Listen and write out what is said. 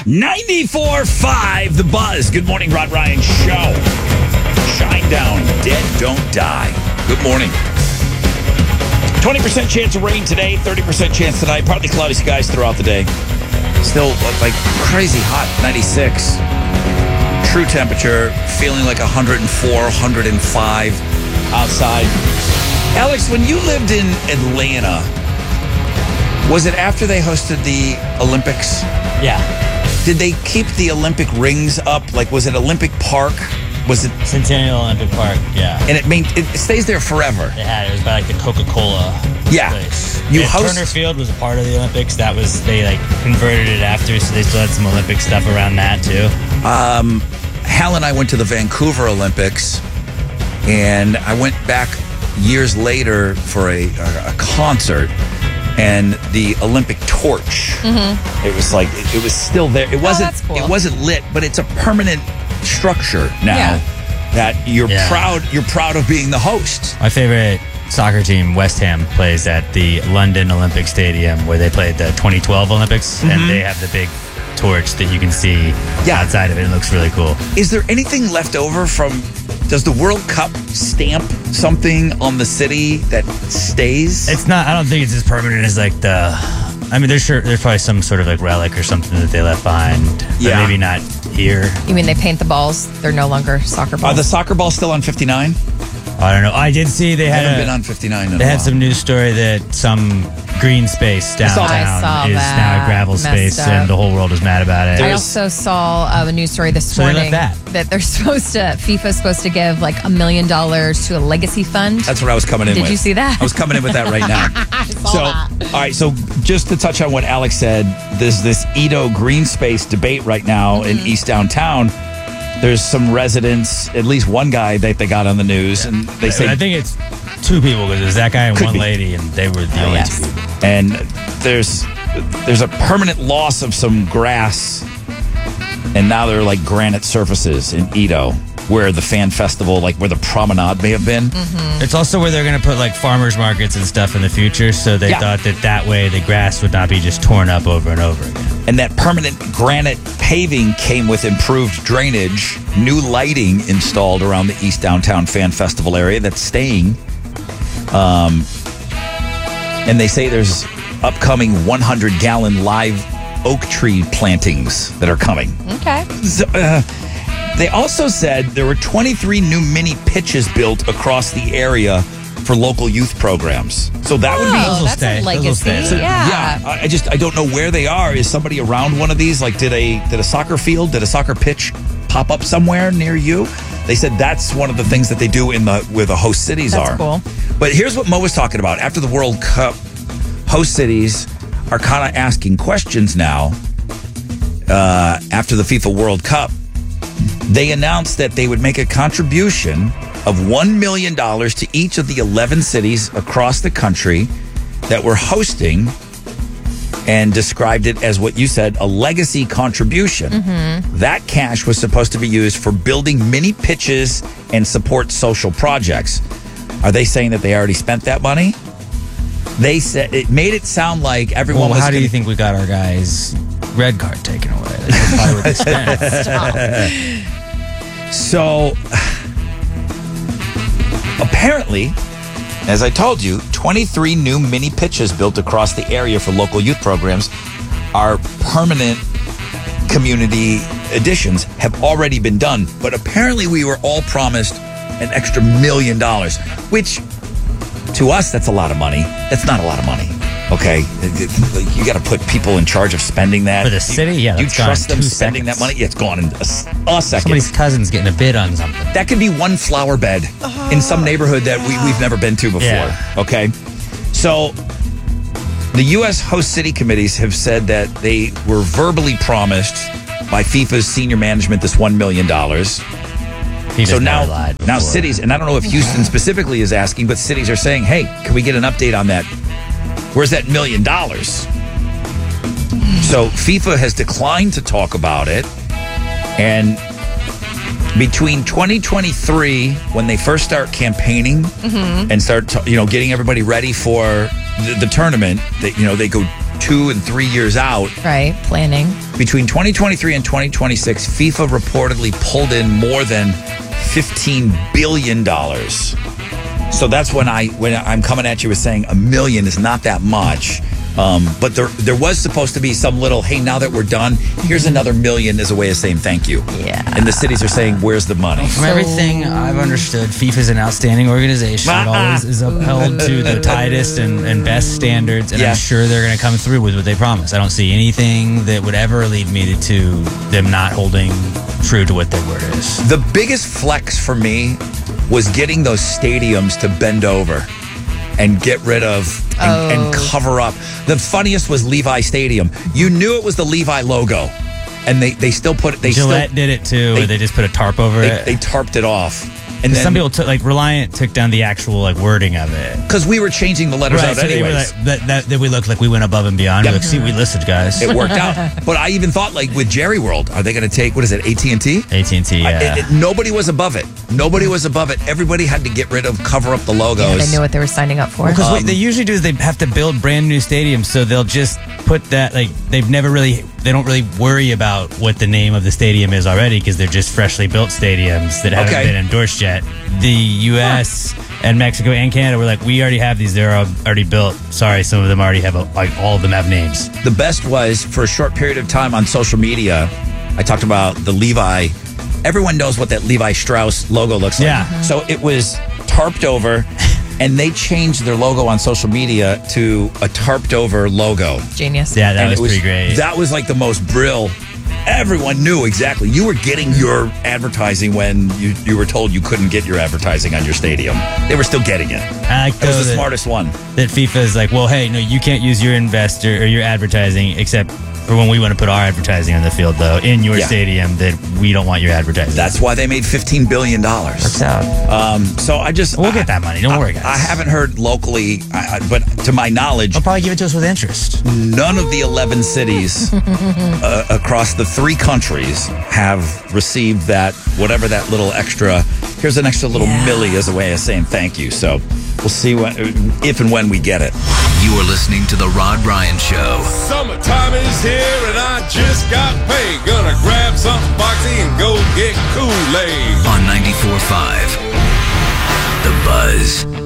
94.5 The Buzz. Good morning, Rod Ryan Show. Shine down, dead don't die. Good morning. 20% chance of rain today, 30% chance tonight. Partly cloudy skies throughout the day. Still like crazy hot, 96. True temperature, feeling like 104, 105 outside. Alex, when you lived in Atlanta, was it after they hosted the Olympics? Yeah. Did they keep the Olympic rings up? Like, was it Olympic Park? Was it Centennial Olympic Park? Yeah. And it stays there forever. It was by like the Coca-Cola place. Turner Field was a part of the Olympics. They converted it after, so they still had some Olympic stuff around that too. Hal and I went to the Vancouver Olympics, and I went back years later for a concert. And the Olympic torch, it was like it was still there. It wasn't. That's cool. It wasn't lit, but it's a permanent structure now that you're proud. You're proud of being the host. My favorite soccer team, West Ham, plays at the London Olympic Stadium where they played the 2012 Olympics, and they have the big torch that you can see outside of it. It looks really cool. Is there anything left over from? Does the World Cup stamp something on the city that stays? It's not. I don't think it's as permanent as like the. I mean, there's probably some sort of like relic or something that they left behind. But maybe not here. You mean they paint the balls? They're no longer soccer balls. Are the soccer balls still on 59? I don't know. I did see they haven't been on 59 in They had some news story that some green space downtown is now a gravel space, and the whole world is mad about it. I also saw a news story this morning that they're FIFA's supposed to give like $1 million to a legacy fund. That's what I was coming in with. Did you see that? I was coming in with that right now. I saw that. All right, so just to touch on what Alex said, there's this Edo green space debate right now in East Downtown. There's some residents, at least one guy that they got on the news, and they say... I think it's two people, because there's that guy and one lady, and they were the only two people. And there's a permanent loss of some grass, and now they're like granite surfaces in Edo, where the fan festival, like where the promenade may have been. It's also where they're going to put like farmers markets and stuff in the future, so they thought that way the grass would not be just torn up over and over again. And that permanent granite paving came with improved drainage, new lighting installed around the East Downtown Fan Festival area that's staying. And they say there's upcoming 100-gallon live oak tree plantings that are coming. Okay. So, they also said there were 23 new mini pitches built across the area for local youth programs. So that would be... That's a legacy. So, I don't know where they are. Is somebody around one of these? Like, did a soccer field, did a soccer pitch pop up somewhere near you? They said that's one of the things that they do where the host cities are. That's cool. But here's what Mo was talking about. After the World Cup, host cities are kind of asking questions now. After the FIFA World Cup, they announced that they would make a contribution of $1 million to each of the 11 cities across the country that were hosting, and described it as what you said, a legacy contribution. That cash was supposed to be used for building mini pitches and support social projects. Are they saying that they already spent that money? They said it made it sound like everyone was. How do you think we got our guy's red card taken away? That's probably what they spent. So apparently, as I told you, 23 new mini pitches built across the area for local youth programs are permanent community additions, have already been done. But apparently we were all promised an extra $1 million, which to us, that's a lot of money. That's not a lot of money. Okay, you got to put people in charge of spending that. For the city? You trust them spending that money? Yeah, it's gone in a second. Somebody's cousin's getting a bid on something. That could be one flower bed in some neighborhood that we've never been to before. Yeah. Okay, so the U.S. host city committees have said that they were verbally promised by FIFA's senior management this $1 million. So now cities, and I don't know if Houston specifically is asking, but cities are saying, hey, can we get an update on that? Where's that $1 million? So FIFA has declined to talk about it. And between 2023, when they first start campaigning and start, getting everybody ready for the tournament, they go 2 and 3 years out. Right, planning. Between 2023 and 2026, FIFA reportedly pulled in more than $15 billion. So that's when I'm coming at you with saying $1 million is not that much. But there was supposed to be some little, hey, now that we're done, here's another $1 million as a way of saying thank you. Yeah. And the cities are saying, where's the money? From everything I've understood, FIFA is an outstanding organization. It always is upheld to the tightest and best standards, and I'm sure they're going to come through with what they promise. I don't see anything that would ever lead me to them not holding true to what their word is. The biggest flex for me was getting those stadiums to bend over and get rid of and cover up. The funniest was Levi Stadium. You knew it was the Levi logo, and they still put it. Gillette did it too. Where they just put a tarp over it. They tarped it off. And then, some people took, Reliant took down the actual wording of it because we were changing the letters out so anyways. That we looked like we went above and beyond. Yep. See, we listened, guys. It worked out. But I even thought, with Jerry World, are they going to take, what is it, AT&T? AT&T, yeah. Nobody was above it. Nobody was above it. Everybody had to get rid of, cover up the logos. Yeah, they knew what they were signing up for. Because what they usually do is they have to build brand new stadiums, so they'll just put that, they don't really worry about what the name of the stadium is already because they're just freshly built stadiums that haven't been endorsed yet. The U.S. and Mexico and Canada were we already have these. They're already built. Sorry, some of them already have, all of them have names. The best was, for a short period of time on social media, I talked about the Levi. Everyone knows what that Levi Strauss logo looks like. Yeah. So it was tarped over, and they changed their logo on social media to a tarped over logo. Genius. Yeah, that was pretty great. That was the most brill. Everyone knew exactly. You were getting your advertising when you were told you couldn't get your advertising on your stadium. They were still getting it. I like that was the smartest one. That FIFA is well, hey, no, you can't use your investor or your advertising except for when we want to put our advertising on the field, though, in your stadium, that we don't want your advertising. That's why they made $15 billion. Works out. So we'll get that money. Don't worry, guys. I haven't heard locally, but to my knowledge, they'll probably give it to us with interest. None of the 11 cities across the 3 countries have received that, whatever that little extra. Here's an extra little milli as a way of saying thank you. So we'll see if and when we get it. You are listening to The Rod Ryan Show. Summertime is here and I just got paid. Gonna grab something boxy and go get Kool-Aid. On 94.5, The Buzz.